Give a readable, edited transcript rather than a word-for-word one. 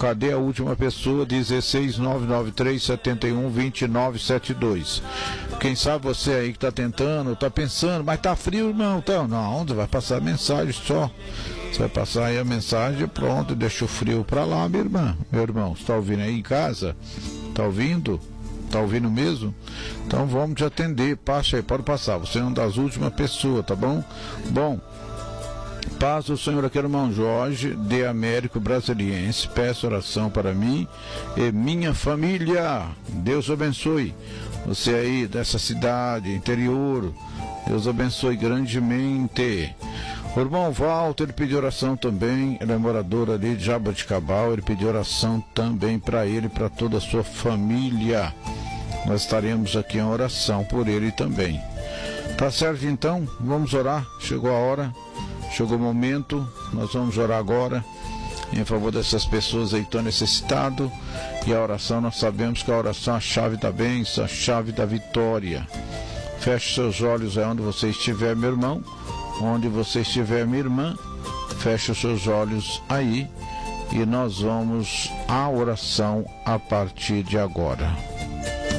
Cadê a última pessoa? 16993712972. Quem sabe você aí que está tentando, está pensando, mas tá frio, irmão. Então, não, você vai passar a mensagem só. Você vai passar aí a mensagem, pronto, deixa o frio para lá, minha irmã. Meu irmão, você está ouvindo aí em casa? Está ouvindo? Está ouvindo mesmo? Então vamos te atender. Passa aí, pode passar. Você é uma das últimas pessoas, tá bom? Bom, paz do Senhor aqui, irmão Jorge, de Américo Brasiliense. Peço oração para mim e minha família. Deus abençoe você aí dessa cidade, interior. Deus abençoe grandemente. O irmão Walter, ele pediu oração também. Ele é morador ali de Jaboticabal. Ele pediu oração também para ele e para toda a sua família. Nós estaremos aqui em oração por ele também. Tá certo, então? Vamos orar. Chegou a hora. Chegou o momento, nós vamos orar agora em favor dessas pessoas aí que estão necessitadas. E a oração, nós sabemos que a oração é a chave da bênção, a chave da vitória. Feche seus olhos aí onde você estiver, meu irmão. Onde você estiver, minha irmã. Feche os seus olhos aí. E nós vamos à oração a partir de agora.